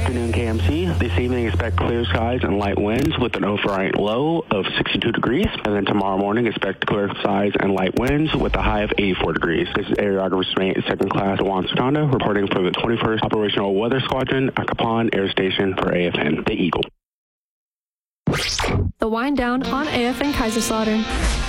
afternoon, KMC. This evening, expect clear skies and light winds with an overnight low of 62 degrees. And then tomorrow morning, expect clear skies and light winds with a high of 84 degrees. This is Aerographer Mate, second class Juan Sertanda, reporting for the 21st Operational Weather Squadron at Capon Air Station for AFN, the Eagle. The wind down on AFN Kaiserslautern.